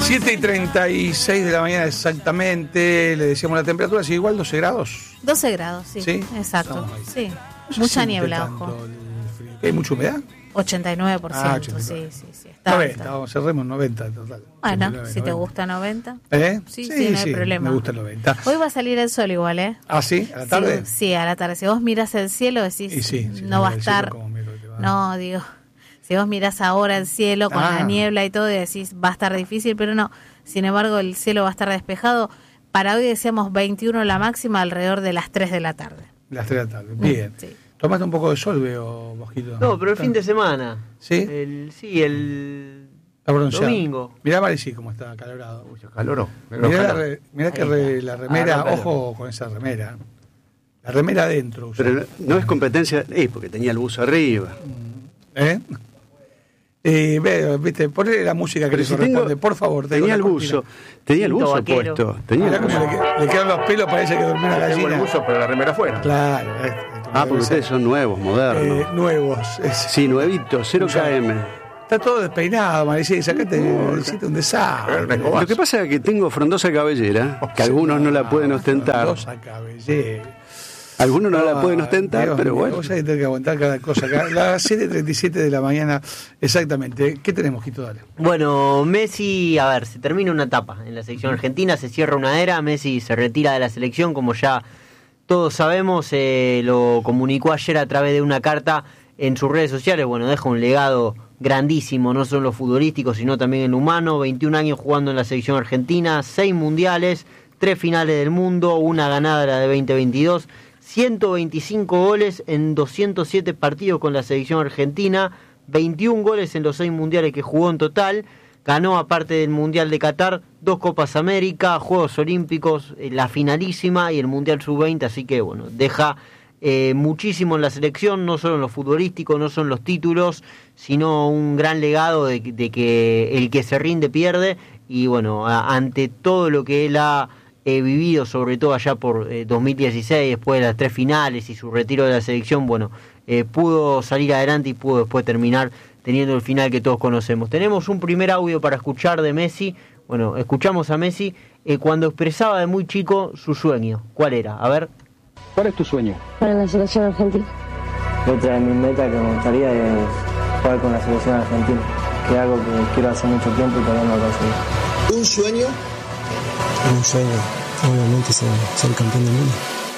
7:36 de la mañana exactamente, le decíamos la temperatura, sigue igual 12 grados. 12 grados, sí. ¿Sí? Exacto, sí. No se Mucha siente niebla, tanto ojo. el frío. ¿Hay mucha humedad? 89%, 89. sí. Está 90, alta. vamos, cerremos 90 total. Bueno, 89, si te 90. gusta 90. ¿Eh? Sí, no hay problema. Me gusta el 90. Hoy va a salir el sol igual, ¿eh? ¿Ah, sí? ¿A la tarde? Sí, a la tarde. Si vos miras el cielo, decís, Y sí, no va a estar... Como miro que te va. No, digo, si vos mirás ahora el cielo con la niebla y todo, y decís, va a estar difícil, pero no. Sin embargo, el cielo va a estar despejado. Para hoy decíamos 21 la máxima, alrededor de las 3 de la tarde. Las 3 de la tarde, bien. Sí. ¿Tomaste un poco de sol, veo, Mosquito? No, pero el fin de semana. ¿Sí? El Está bronceado. domingo. Mirá, Maricí, cómo está acalorado. Caloró. Mirá que la remera, ojo con esa remera. La remera adentro. Pero no es competencia, porque tenía el buzo arriba. ¿Eh? Viste, ponle la música que Pero le si corresponde, por favor. Tenía el buzo vaquero. puesto. Tenía Mirá el cómo buzo. le quedan los pelos, parece que durmió una Tengo el gallina. buzo, pero la remera afuera. Claro. Porque ustedes son nuevos, modernos. Nuevos. Sí, nuevitos, 0 km. Está todo despeinado, Maricí, sacate, necesita un desastre. Lo que pasa es que tengo frondosa cabellera, que algunos no la pueden ostentar. Frondosa cabellera. Algunos no la pueden ostentar, Dios pero mío, bueno. vos sabés que tenés que aguantar cada cosa acá. Las 7:37 de la mañana, exactamente. ¿Qué tenemos, Quito? Dale. Bueno, Messi, a ver, se termina una etapa en la selección argentina, se cierra una era, Messi se retira de la selección, como ya todos sabemos, lo comunicó ayer a través de una carta en sus redes sociales. Bueno, deja un legado grandísimo, no solo futbolístico, sino también en lo humano. 21 años jugando en la selección argentina, 6 mundiales, 3 finales del mundo, una ganada, la de 2022, 125 goles en 207 partidos con la selección argentina, 21 goles en los 6 mundiales que jugó en total. Ganó, aparte del Mundial de Qatar, 2 Copas América, Juegos Olímpicos, la finalísima y el Mundial Sub-20, así que bueno, deja muchísimo en la selección, no solo en lo futbolístico, no son los títulos, sino un gran legado de que el que se rinde pierde. Y bueno, ante todo lo que él ha vivido, sobre todo allá por 2016, después de las 3 finales y su retiro de la selección, bueno, pudo salir adelante y pudo después terminar teniendo el final que todos conocemos. Tenemos un primer audio para escuchar de Messi. Bueno, escuchamos a Messi cuando expresaba de muy chico su sueño. ¿Cuál era? A ver. ¿Cuál es tu sueño? Para la selección argentina. Otra de mis metas que me gustaría es jugar con la selección argentina, que es algo que quiero hace mucho tiempo y todavía no lo conseguí. ¿Un sueño? Un sueño, obviamente, ser campeón del mundo.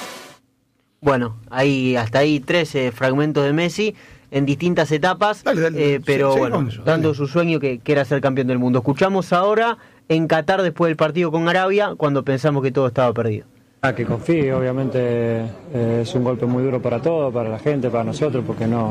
Bueno, hasta ahí 13 fragmentos de Messi en distintas etapas, pero sí, bueno, eso, dando su sueño que era ser campeón del mundo. Escuchamos ahora en Qatar, después del partido con Arabia, cuando pensamos que todo estaba perdido. Que confíe, obviamente es un golpe muy duro para todos, para la gente, para nosotros, porque no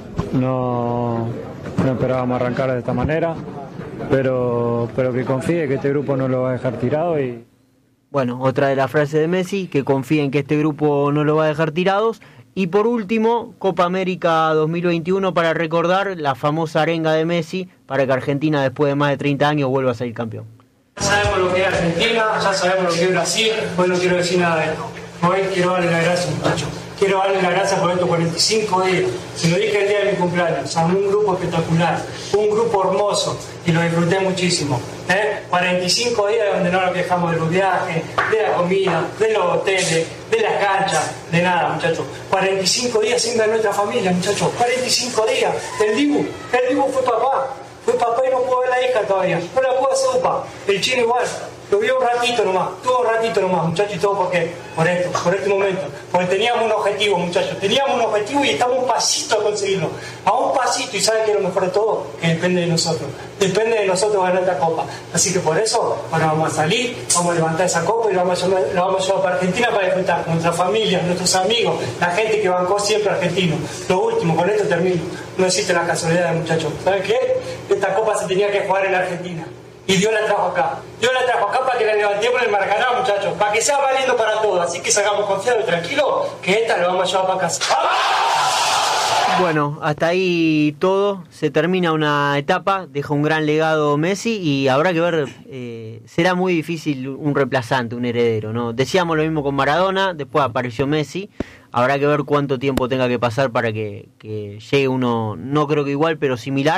esperábamos arrancar de esta manera, pero que confíe que este grupo no lo va a dejar tirado. Y bueno, otra de las frases de Messi, que confía en que este grupo no lo va a dejar tirados. Y por último, Copa América 2021, para recordar la famosa arenga de Messi para que Argentina, después de más de 30 años, vuelva a ser campeón. Ya sabemos lo que es Argentina, ya sabemos lo que es Brasil, hoy no quiero decir nada de esto. Hoy quiero darle las gracias, muchachos. Quiero darle las gracias por estos 45 días. Se lo dije el día de mi cumpleaños. Armé un grupo espectacular, un grupo hermoso y lo disfruté muchísimo. 45 días donde no nos quejamos de los viajes, de la comida, de los hoteles, de las canchas, de nada, muchachos. 45 días siendo de nuestra familia, muchachos. 45 días. El Dibu fue papá. Fue papá y no pudo ver la hija todavía. No la pudo hacer upa. El Chino igual. Lo vio un ratito nomás. Tuvo un ratito nomás, muchachos. Y todo por qué. Por este momento. Porque teníamos un objetivo, muchachos. Teníamos un objetivo y estamos un pasito a conseguirlo. A un pasito. ¿Y saben qué es lo mejor de todo? Que depende de nosotros. Depende de nosotros ganar esta copa. Así que por eso, ahora vamos a salir, vamos a levantar esa copa y la vamos a llevar para Argentina para disfrutar con nuestra familia, nuestros amigos, la gente que bancó siempre argentino. Lo último, con esto termino. No existen las casualidades, muchachos. ¿Saben qué? Esta copa se tenía que jugar en la Argentina. Y Dios la trajo acá. Dios la trajo acá para que la levantemos en el Maracaná, muchachos. Para que sea valiendo para todos. Así que salgamos confiados y tranquilos que esta la vamos a llevar para casa. Bueno, hasta ahí todo. Se termina una etapa, deja un gran legado Messi y habrá que ver, será muy difícil un reemplazante, un heredero, ¿no? Decíamos lo mismo con Maradona, después apareció Messi. Habrá que ver cuánto tiempo tenga que pasar para que llegue uno, no creo que igual, pero similar.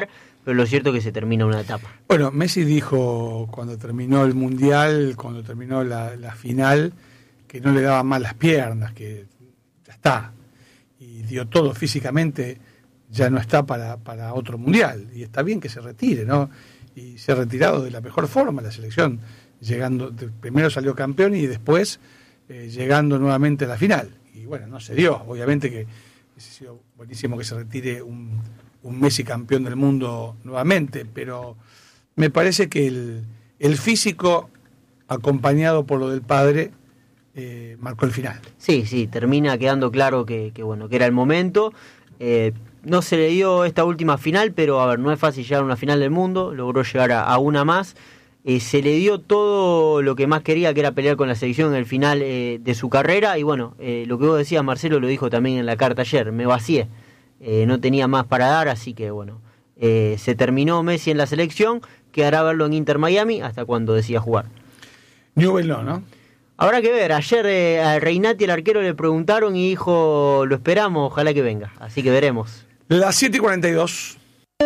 pero lo cierto es que se termina una etapa. Bueno, Messi dijo cuando terminó el Mundial, cuando terminó la final, que no le daban más las piernas, que ya está, y dio todo físicamente, ya no está para otro Mundial, y está bien que se retire, ¿no? Y se ha retirado de la mejor forma la selección, primero salió campeón y después llegando nuevamente a la final, y bueno, no se dio, obviamente que hubiese sido buenísimo que se retire un Messi campeón del mundo nuevamente, pero me parece que el físico, acompañado por lo del padre, marcó el final. Sí, termina quedando claro que era el momento. No se le dio esta última final, pero a ver, no es fácil llegar a una final del mundo, logró llegar a una más. Se le dio todo lo que más quería, que era pelear con la selección en el final de su carrera, y bueno, lo que vos decías, Marcelo, lo dijo también en la carta ayer, me vacié, no tenía más para dar, así que bueno, se terminó Messi en la selección, quedará verlo en Inter Miami hasta cuando decida jugar. Newell ¿no? Habrá que ver, ayer a Reinati, el arquero, le preguntaron y dijo, lo esperamos, ojalá que venga, así que veremos. Las 7:42.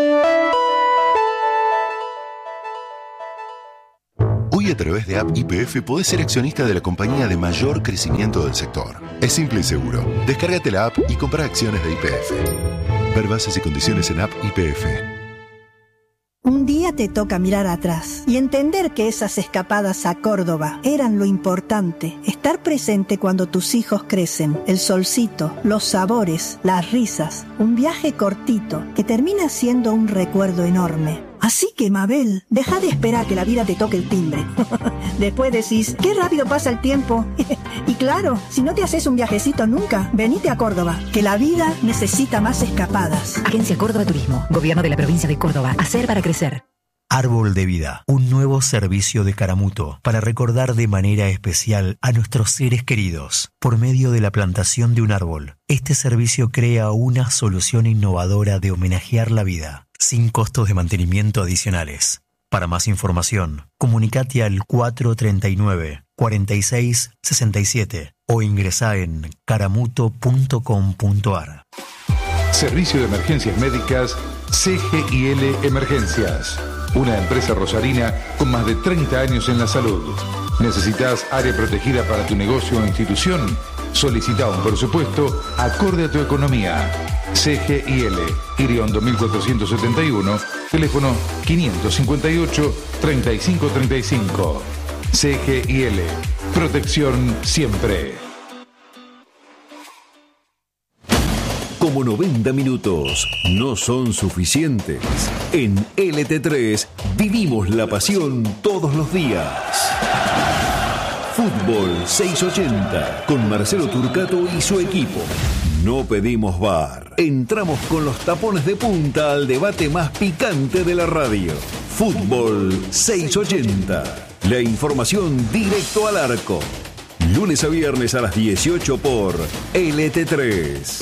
Hoy a través de App YPF podés ser accionista de la compañía de mayor crecimiento del sector. Es simple y seguro. Descárgate la app y compra acciones de YPF. Ver bases y condiciones en App YPF. Un día te toca mirar atrás y entender que esas escapadas a Córdoba eran lo importante. Estar presente cuando tus hijos crecen, el solcito, los sabores, las risas. Un viaje cortito que termina siendo un recuerdo enorme. Así que, Mabel, deja de esperar que la vida te toque el timbre. Después decís, qué rápido pasa el tiempo. Y claro, si no te haces un viajecito nunca, venite a Córdoba, que la vida necesita más escapadas. Agencia Córdoba Turismo, Gobierno de la Provincia de Córdoba. Hacer para crecer. Árbol de Vida, un nuevo servicio de Caramuto para recordar de manera especial a nuestros seres queridos por medio de la plantación de un árbol. Este servicio crea una solución innovadora de homenajear la vida, sin costos de mantenimiento adicionales. Para más información, comunicate al 439-4667 o ingresá en caramuto.com.ar. Servicio de Emergencias Médicas CGIL Emergencias. Una empresa rosarina con más de 30 años en la salud. ¿Necesitas área protegida para tu negocio o institución? Solicita un presupuesto acorde a tu economía. CGIL, Iriondo 1471, teléfono 558-3535. CGIL, protección siempre. Como 90 minutos no son suficientes, en LT3 vivimos la pasión todos los días. Fútbol 680 con Marcelo Turcato y su equipo. No pedimos VAR. Entramos con los tapones de punta al debate más picante de la radio. Fútbol 680. La información directo al arco. Lunes a viernes a las 18 por LT3.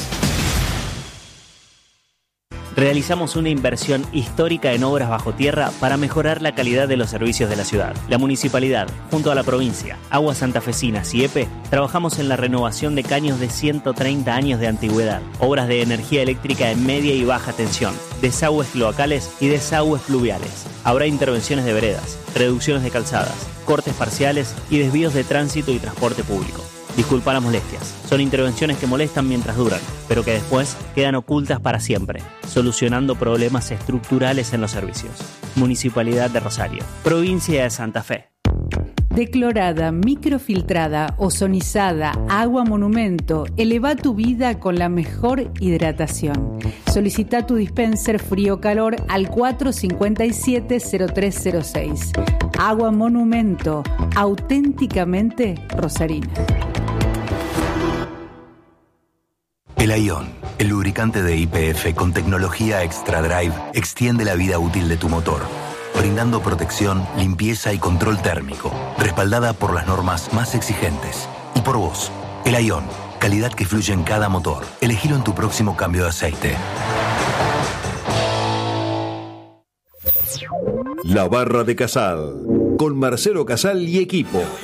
Realizamos una inversión histórica en obras bajo tierra para mejorar la calidad de los servicios de la ciudad. La municipalidad, junto a la provincia, Aguas Santafesinas y EPE, trabajamos en la renovación de caños de 130 años de antigüedad, obras de energía eléctrica en media y baja tensión, desagües cloacales y desagües pluviales. Habrá intervenciones de veredas, reducciones de calzadas, cortes parciales y desvíos de tránsito y transporte público. Disculpa las molestias. Son intervenciones que molestan mientras duran, pero que después quedan ocultas para siempre, solucionando problemas estructurales en los servicios. Municipalidad de Rosario, Provincia de Santa Fe. Declorada, microfiltrada, ozonizada, agua monumento, eleva tu vida con la mejor hidratación. Solicita tu dispenser frío-calor al 457-0306. Agua monumento, auténticamente rosarina. El Ion, el lubricante de YPF con tecnología Extra Drive, extiende la vida útil de tu motor, brindando protección, limpieza y control térmico, respaldada por las normas más exigentes. Y por vos, el Ion, calidad que fluye en cada motor. Elegilo en tu próximo cambio de aceite. La Barra de Casal, con Marcelo Casal y equipo.